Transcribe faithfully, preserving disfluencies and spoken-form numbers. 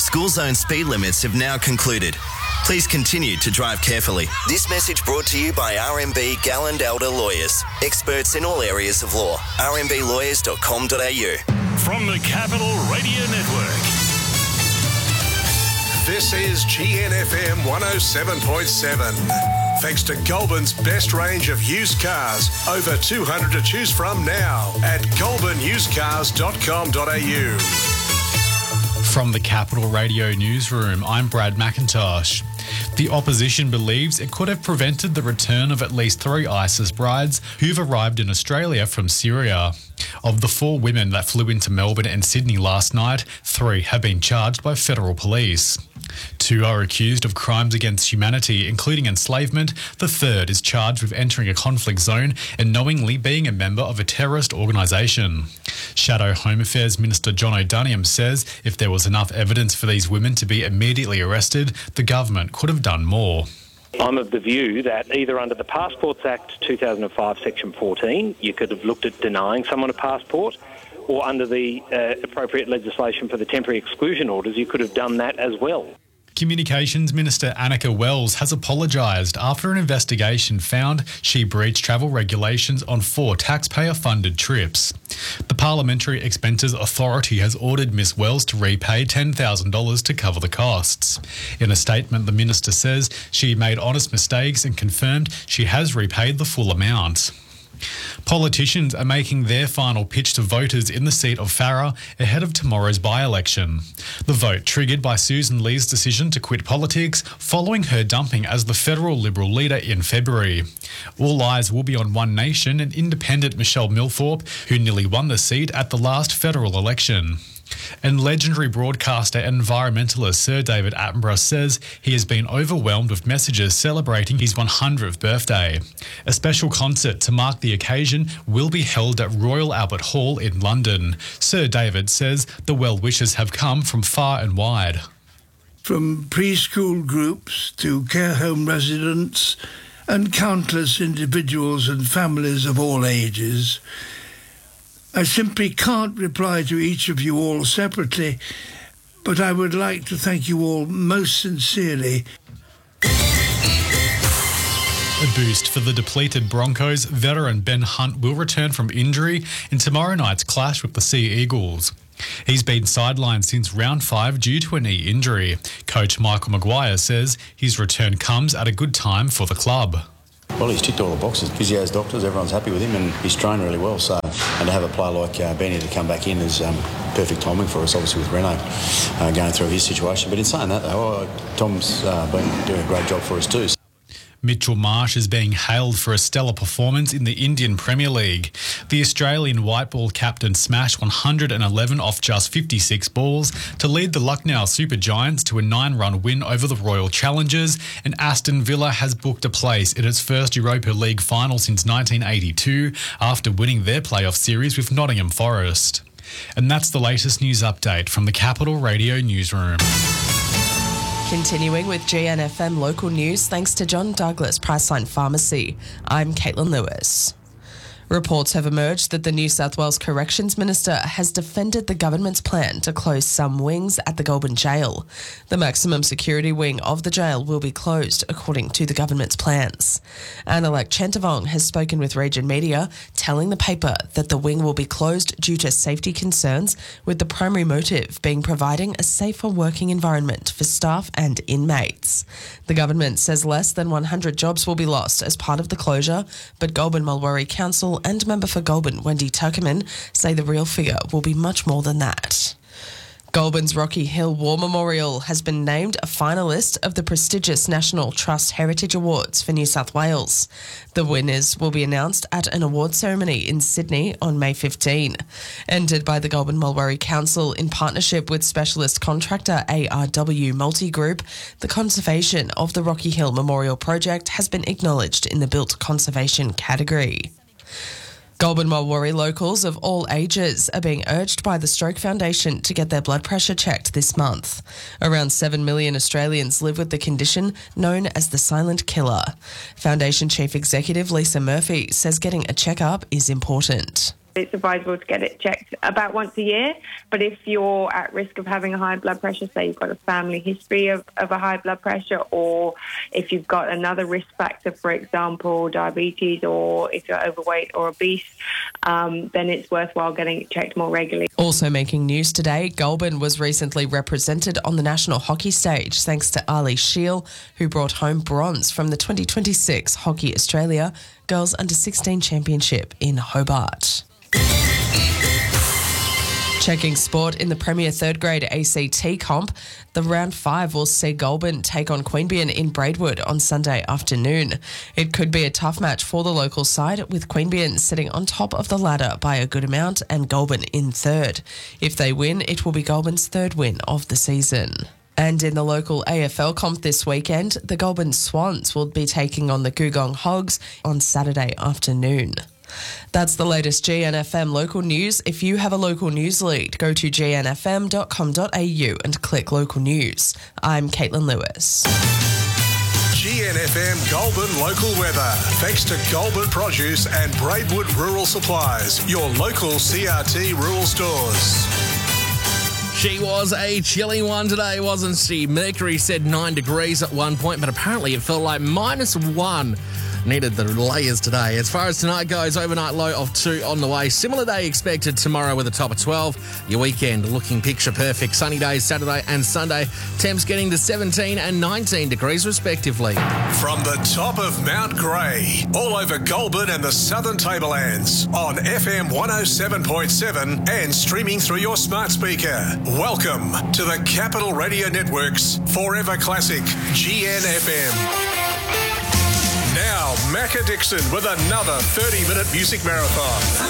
School zone speed limits have now concluded. Please continue to drive carefully. This message brought to you by R M B Galland Elder Lawyers. Experts in all areas of law. r m b lawyers dot com dot a u. From the Capital Radio Network. This is G N F M one oh seven point seven. Thanks to Goulburn's best range of used cars. Over two hundred to choose from now at goulburn used cars dot com dot a u. From the Capital Radio Newsroom, I'm Brad McIntosh. The opposition believes it could have prevented the return of at least three ISIS brides who've arrived in Australia from Syria. Of the four women that flew into Melbourne and Sydney last night, three have been charged by federal police. Two are accused of crimes against humanity, including enslavement. The third is charged with entering a conflict zone and knowingly being a member of a terrorist organisation. Shadow Home Affairs Minister John O'Doniam says if there was enough evidence for these women to be immediately arrested, the government could have done more. I'm of the view that either under the Passports Act two thousand five, Section fourteen, you could have looked at denying someone a passport, or under the uh, appropriate legislation for the temporary exclusion orders, you could have done that as well. Communications Minister Annika Wells has apologised after an investigation found she breached travel regulations on four taxpayer-funded trips. The Parliamentary Expenses Authority has ordered Miss Wells to repay ten thousand dollars to cover the costs. In a statement, the minister says she made honest mistakes and confirmed she has repaid the full amount. Politicians are making their final pitch to voters in the seat of Farrer ahead of tomorrow's by-election. The vote triggered by Susan Lee's decision to quit politics following her dumping as the federal Liberal leader in February. All eyes will be on One Nation and independent Michelle Milthorpe, who nearly won the seat at the last federal election. And legendary broadcaster and environmentalist Sir David Attenborough says he has been overwhelmed with messages celebrating his one hundredth birthday. A special concert to mark the occasion will be held at Royal Albert Hall in London. Sir David says the well-wishers have come from far and wide. From preschool groups to care home residents and countless individuals and families of all ages, I simply can't reply to each of you all separately, but I would like to thank you all most sincerely. A boost for the depleted Broncos. Veteran Ben Hunt will return from injury in tomorrow night's clash with the Sea Eagles. He's been sidelined since round five due to a knee injury. Coach Michael Maguire says his return comes at a good time for the club. Well, he's ticked all the boxes. Physios, doctors, everyone's happy with him, and he's trained really well. So, and to have a player like uh, Benny to come back in is um, perfect timing for us, obviously, with Reno uh, going through his situation. But in saying that, though, uh, Tom's uh, been doing a great job for us too. Mitchell Marsh is being hailed for a stellar performance in the Indian Premier League. The Australian white ball captain smashed one hundred eleven off just fifty-six balls to lead the Lucknow Super Giants to a nine-run win over the Royal Challengers, and Aston Villa has booked a place in its first Europa League final since nineteen eighty-two after winning their playoff series with Nottingham Forest. And that's the latest news update from the Capital Radio Newsroom. Continuing with G N F M local news, thanks to John Douglas Priceline Pharmacy. I'm Caitlin Lewis. Reports have emerged that the New South Wales Corrections Minister has defended the government's plan to close some wings at the Goulburn Jail. The maximum security wing of the jail will be closed, according to the government's plans. Annalek Chentavong has spoken with Region Media, telling the paper that the wing will be closed due to safety concerns, with the primary motive being providing a safer working environment for staff and inmates. The government says less than one hundred jobs will be lost as part of the closure, but Goulburn Mulwaree Council and member for Goulburn, Wendy Tuckerman, say the real figure will be much more than that. Goulburn's Rocky Hill War Memorial has been named a finalist of the prestigious National Trust Heritage Awards for New South Wales. The winners will be announced at an award ceremony in Sydney on May fifteenth. Ended by the Goulburn Mulwaree Council in partnership with specialist contractor A R W Multi Group, the conservation of the Rocky Hill Memorial Project has been acknowledged in the built conservation category. Goulburn Mulwaree locals of all ages are being urged by the Stroke Foundation to get their blood pressure checked this month. Around seven million Australians live with the condition known as the silent killer. Foundation Chief Executive Lisa Murphy says getting a checkup is important. It's advisable to get it checked about once a year, but if you're at risk of having a high blood pressure, say you've got a family history of, of a high blood pressure, or if you've got another risk factor, for example, diabetes, or if you're overweight or obese, um, then it's worthwhile getting it checked more regularly. Also making news today, Goulburn was recently represented on the national hockey stage thanks to Ali Shiel, who brought home bronze from the twenty twenty-six Hockey Australia Girls Under sixteen Championship in Hobart. Checking sport in the Premier third grade A C T comp, the round five will see Goulburn take on Queanbeyan in Braidwood on Sunday afternoon. It could be a tough match for the local side, with Queanbeyan sitting on top of the ladder by a good amount and Goulburn in third. If they win, it will be Goulburn's third win of the season. And in the local A F L comp this weekend, the Goulburn Swans will be taking on the Googong Hogs on Saturday afternoon. That's the latest G N F M local news. If you have a local news lead, go to g n f m dot com dot a u and click local news. I'm Caitlin Lewis. G N F M Goulburn local weather. Thanks to Goulburn Produce and Braidwood Rural Supplies, your local C R T rural stores. She was a chilly one today, wasn't she? Mercury said nine degrees at one point, but apparently it felt like minus one. Needed the layers today. As far as tonight goes, overnight low of two on the way. Similar day expected tomorrow with a top of twelve. Your weekend looking picture perfect. Sunny days Saturday and Sunday. Temps getting to seventeen and nineteen degrees respectively. From the top of Mount Grey, all over Goulburn and the Southern Tablelands, on F M one oh seven point seven and streaming through your smart speaker. Welcome to the Capital Radio Network's Forever Classic G N F M. Now, Macca Dixon with another thirty-minute music marathon.